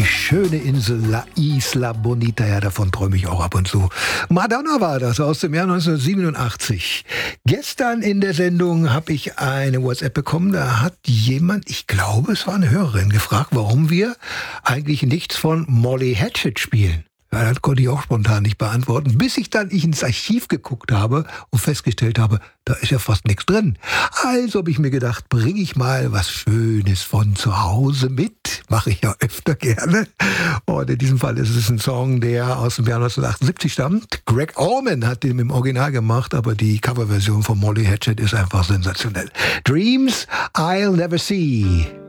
schöne Insel La Isla Bonita, ja, davon träume ich auch ab und zu. Madonna war das aus dem Jahr 1987. Gestern in der Sendung habe ich eine WhatsApp bekommen, da hat jemand, ich glaube, es war eine Hörerin, gefragt, warum wir eigentlich nichts von Molly Hatchet spielen. Ja, das konnte ich auch spontan nicht beantworten, bis ich dann ins Archiv geguckt habe und festgestellt habe, da ist ja fast nichts drin. Also habe ich mir gedacht, bringe ich mal was Schönes von zu Hause mit. Mache ich ja öfter gerne. Und in diesem Fall ist es ein Song, der aus dem Jahr 1978 stammt. Greg Allman hat den im Original gemacht, aber die Coverversion von Molly Hatchet ist einfach sensationell. Dreams I'll Never See.